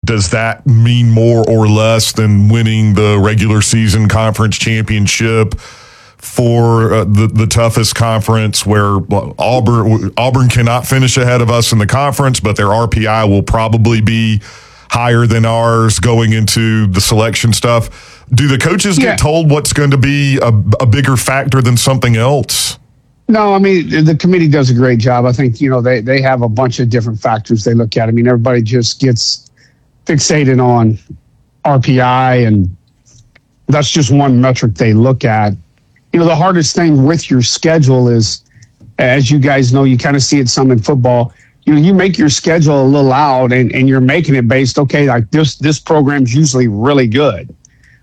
does that mean more or less than winning the regular season conference championship for the toughest conference, where Auburn cannot finish ahead of us in the conference, but their RPI will probably be higher than ours going into the selection stuff? Do the coaches get told what's going to be a bigger factor than something else? No, I mean, the committee does a great job. I think, they have a bunch of different factors they look at. I mean, everybody just gets fixated on RPI, and that's just one metric they look at. The hardest thing with your schedule is, as you guys know, you kind of see it some in football, you make your schedule a little out, and you're making it based, okay, like this program's usually really good.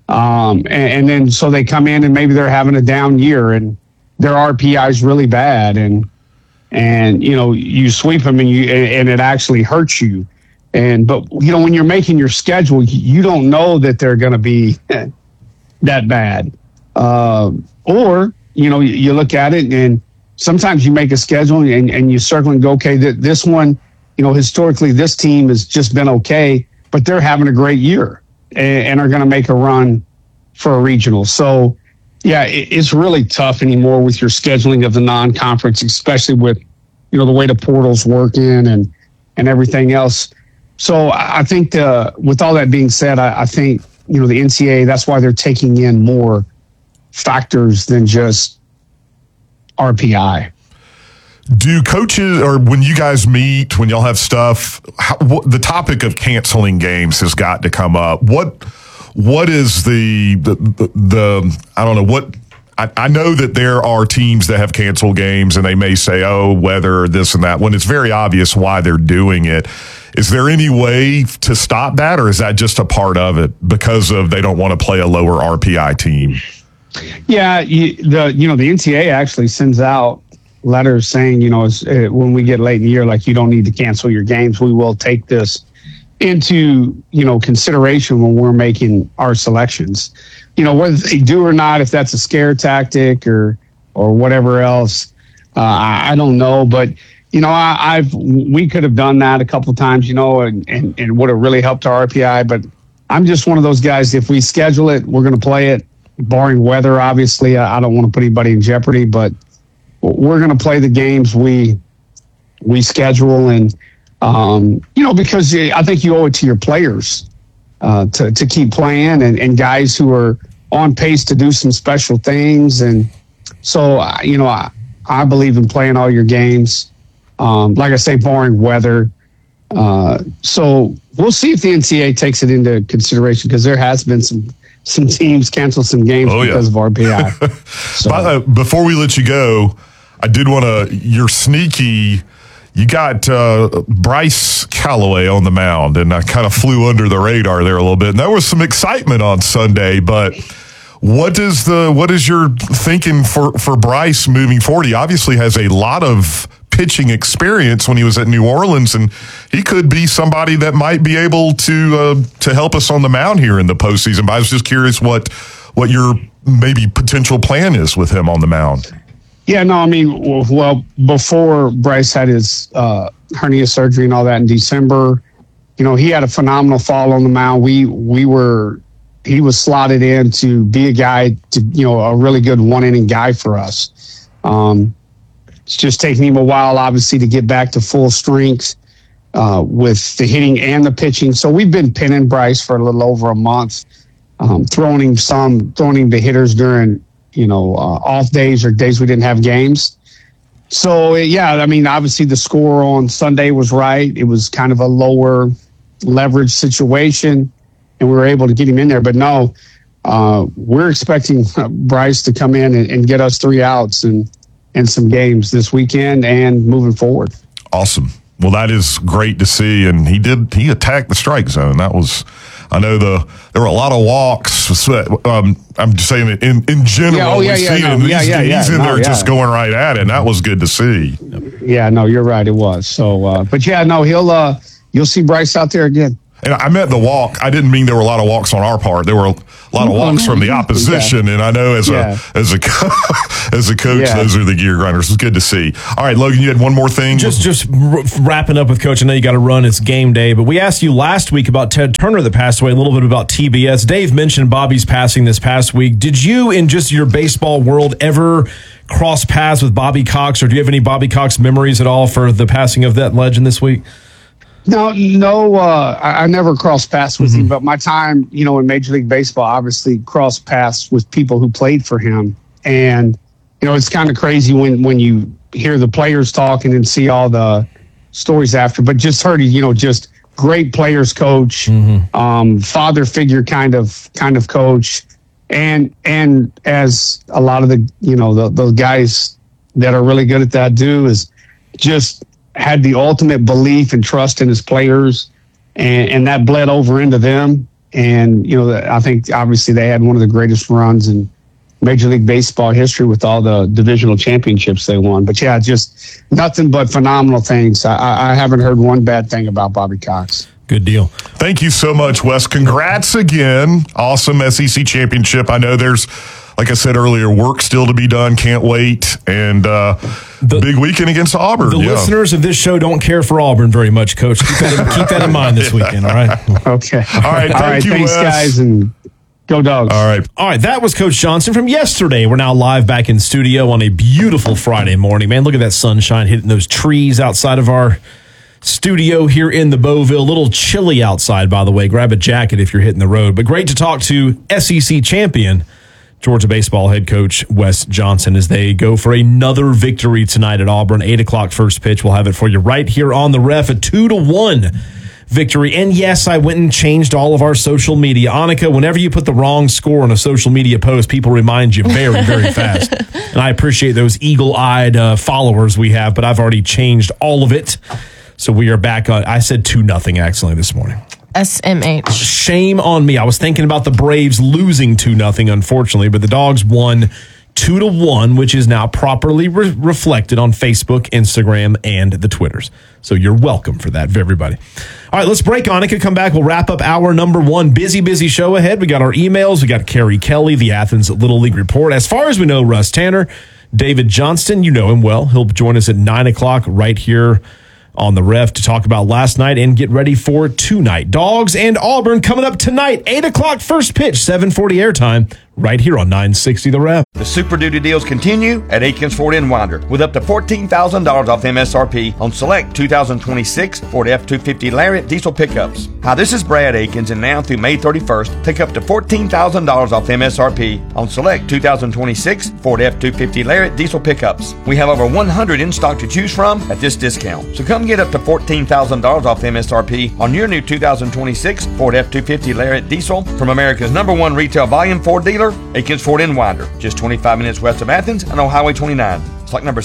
And then so they come in and maybe they're having a down year and their RPI is really bad, and you sweep them and it actually hurts you. But when you're making your schedule, you don't know that they're going to be that bad. Or you look at it, and sometimes you make a schedule and you circle and go, okay, this one, historically this team has just been okay, but they're having a great year and are going to make a run for a regional. So, yeah, it's really tough anymore with your scheduling of the non-conference, especially with, the way the portal's working and everything else. So I think with all that being said, I think, the NCAA, that's why they're taking in more factors than just RPI. Do coaches, or when you guys meet, when y'all have stuff, the topic of canceling games has got to come up. What is the I don't know what, I know that there are teams that have canceled games and they may say, weather, this and that, when it's very obvious why they're doing it. Is there any way to stop that, or is that just a part of it because of they don't want to play a lower RPI team? Yeah, the NCAA actually sends out letters saying, when we get late in the year, like, you don't need to cancel your games. We will take this into, consideration when we're making our selections. Whether they do or not, if that's a scare tactic or whatever else, I don't know. But, we could have done that a couple of times, and would have really helped our RPI. But I'm just one of those guys, if we schedule it, we're going to play it, barring weather, obviously. I don't want to put anybody in jeopardy, but we're going to play the games we schedule. And, because I think you owe it to your players to keep playing, and guys who are on pace to do some special things. And so, I believe in playing all your games. Like I say, barring weather. So we'll see if the NCAA takes it into consideration, because there has been some teams cancel some games because of RPI. So. Before we let you go, I did want to, you're sneaky. You got Bryce Callaway on the mound, and I kind of flew under the radar there a little bit. And there was some excitement on Sunday, but what is your thinking for Bryce moving forward? He obviously has a lot of pitching experience when he was at New Orleans, and he could be somebody that might be able to help us on the mound here in the postseason. But I was just curious what your maybe potential plan is with him on the mound. Yeah, no, I mean, well, before Bryce had his hernia surgery and all that in December, he had a phenomenal fall on the mound. He was slotted in to be a guy to, a really good one-inning guy for us. It's just taking him a while, obviously, to get back to full strength with the hitting and the pitching. So we've been pinning Bryce for a little over a month, throwing him to hitters during, off days or days we didn't have games. So, yeah, I mean, obviously the score on Sunday was right. It was kind of a lower leverage situation, and we were able to get him in there. But no, we're expecting Bryce to come in and get us 3 outs and some games this weekend and moving forward. Awesome. Well, that is great to see. And he attacked the strike zone. That was, I know there were a lot of walks. I'm just saying it in general. He's in there just going right at it. And that was good to see. Yeah, no, you're right. It was. So, but yeah, no, you'll see Bryce out there again. And I meant the walk. I didn't mean there were a lot of walks on our part. There were a lot of walks from the opposition. Yeah. And I know as a coach, those are the gear grinders. It's good to see. All right, Logan, you had one more thing. Just wrapping up with Coach. I know you got to run. It's game day. But we asked you last week about Ted Turner that passed away, a little bit about TBS. Dave mentioned Bobby's passing this past week. Did you, in just your baseball world, ever cross paths with Bobby Cox, or do you have any Bobby Cox memories at all for the passing of that legend this week? No. I never crossed paths with him, but my time, in Major League Baseball, obviously crossed paths with people who played for him. And, it's kind of crazy when you hear the players talking and see all the stories after, but just heard, just great players coach, father figure kind of coach. And as a lot of the guys that are really good at that do is just had the ultimate belief and trust in his players, and that bled over into them. And, I think obviously they had one of the greatest runs in Major League Baseball history with all the divisional championships they won. But just nothing but phenomenal things. I haven't heard one bad thing about Bobby Cox. Good deal. Thank you so much, Wes. Congrats again. Awesome SEC championship. I know there's, like I said earlier, work still to be done. Can't wait. And the big weekend against Auburn. The listeners of this show don't care for Auburn very much, Coach. Keep that in mind this weekend, all right? Okay. All right, thank you, thanks, Wes. guys, and go Dogs. All right, that was Coach Johnson from yesterday. We're now live back in studio on a beautiful Friday morning. Man, look at that sunshine hitting those trees outside of our studio here in the Beauville. A little chilly outside, by the way. Grab a jacket if you're hitting the road. But great to talk to SEC champion Georgia baseball head coach Wes Johnson as they go for another victory tonight at Auburn. 8 o'clock first pitch. We'll have it for you right here on the Ref. A 2-1 victory. And yes, I went and changed all of our social media. Annika, whenever you put the wrong score on a social media post, people remind you very, very fast. And I appreciate those eagle-eyed followers we have, but I've already changed all of it. So we are back on. I said 2-0 accidentally this morning. SMH. Shame on me. I was thinking about the Braves losing 2-0, unfortunately, but the Dogs won 2-1, which is now properly reflected on Facebook, Instagram, and the Twitters. So you're welcome for that, everybody. All right, let's break, Annika. Come back. We'll wrap up hour number one. Busy show ahead. We got our emails. We got Carrie Kelly, the Athens Little League Report. As far as we know, Russ Tanner, David Johnston, you know him well. He'll join us at 9 o'clock right here on the Ref to talk about last night and get ready for tonight. Dogs and Auburn coming up tonight, 8 o'clock first pitch, 7:40 airtime, right here on 960 The Ref. The Super Duty deals continue at Aikens Ford in Winder with up to $14,000 off MSRP on select 2026 Ford F-250 Lariat diesel pickups. Hi, this is Brad Aikens, and now through May 31st, take up to $14,000 off MSRP on select 2026 Ford F-250 Lariat diesel pickups. We have over 100 in stock to choose from at this discount. So come get up to $14,000 off MSRP on your new 2026 Ford F-250 Lariat diesel from America's #1 retail volume Ford dealer, Aikens Ford in Winder, just 25 minutes west of Athens and on Highway 29. Stock number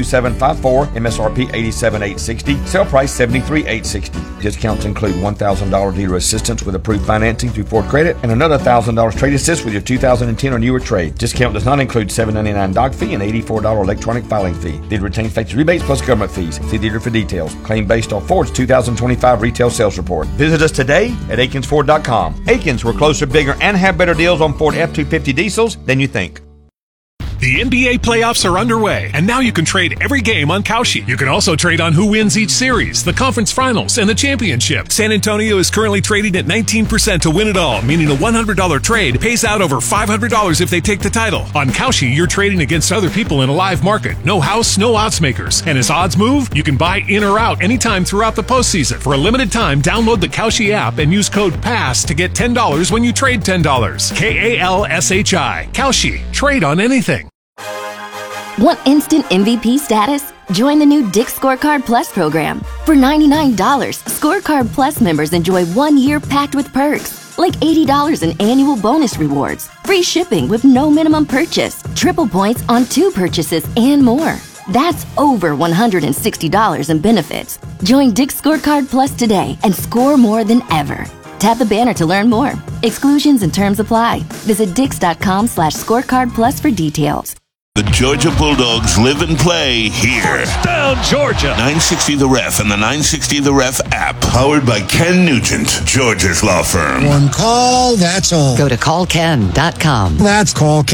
72754, MSRP $87,860, sale price $73,860. Discounts include $1,000 dealer assistance with approved financing through Ford Credit and another $1,000 trade assist with your 2010 or newer trade. Discount does not include $799 doc fee and $84 electronic filing fee. Dealer retains factory rebates plus government fees. See dealer for details. Claim based on Ford's 2025 retail sales report. Visit us today at AikensFord.com. Aikens, we're closer, bigger, and have better deals on Ford F-250 diesels than you think. The NBA playoffs are underway, and now you can trade every game on Kalshi. You can also trade on who wins each series, the conference finals, and the championship. San Antonio is currently trading at 19% to win it all, meaning a $100 trade pays out over $500 if they take the title. On Kalshi, you're trading against other people in a live market. No house, no odds makers. And as odds move, you can buy in or out anytime throughout the postseason. For a limited time, download the Kalshi app and use code PASS to get $10 when you trade $10. KALSHI. Kalshi. Trade on anything. Want instant MVP status? Join the new Dick's Scorecard Plus program. For $99, Scorecard Plus members enjoy 1 year packed with perks, like $80 in annual bonus rewards, free shipping with no minimum purchase, triple points on 2 purchases, and more. That's over $160 in benefits. Join Dick's Scorecard Plus today and score more than ever. Tap the banner to learn more. Exclusions and terms apply. Visit Dix.com/scorecard plus for details. The Georgia Bulldogs live and play here. Down Georgia. 960 The Ref and the 960 The Ref app. Powered by Ken Nugent, Georgia's law firm. One call, that's all. Go to callken.com. That's Call Ken.